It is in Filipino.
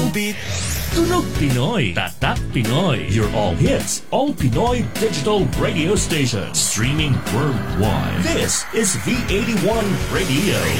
beat. Tunog Pinoy, Tatak Pinoy. Your all hits, all Pinoy digital radio station. Streaming worldwide. This is V81 Radio.